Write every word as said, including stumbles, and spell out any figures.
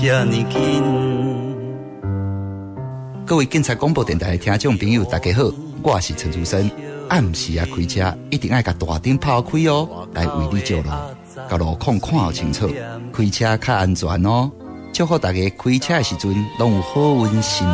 各位警察广播电台的听众朋友，大家好，我是陈竹生。暗时啊开车，一定要把大灯抛开哦，来为你照路，把路况看好清楚，开车较安全哦。祝福大家开车的时阵，拢有好运心。